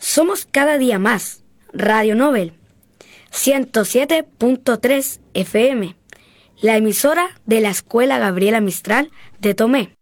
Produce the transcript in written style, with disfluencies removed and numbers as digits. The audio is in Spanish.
Somos cada día más. Radio Nobel 107.3 FM, la emisora de la Escuela Gabriela Mistral de Tomé.